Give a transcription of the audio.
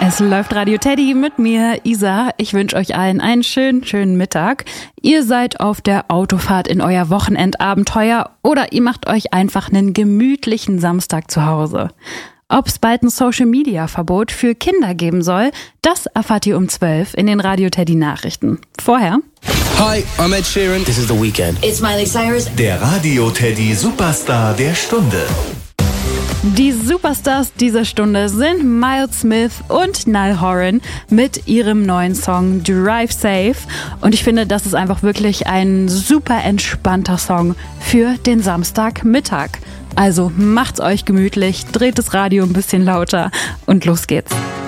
Es läuft Radio Teddy mit mir, Isa. Ich wünsche euch allen einen schönen Mittag. Ihr seid auf der Autofahrt in euer Wochenendabenteuer oder ihr macht euch einfach einen gemütlichen Samstag zu Hause. Ob es bald ein Social-Media-Verbot für Kinder geben soll, das erfahrt ihr um 12 in den Radio Teddy Nachrichten. Vorher... Hi, I'm Ed Sheeran. This is The Weeknd. It's Miley Cyrus. Der Radio Teddy Superstar der Stunde. Die Superstars dieser Stunde sind Miles Smith und Niall Horan mit ihrem neuen Song Drive Safe. Und ich finde, das ist einfach wirklich ein super entspannter Song für den Samstagmittag. Also macht's euch gemütlich, dreht das Radio ein bisschen lauter und los geht's.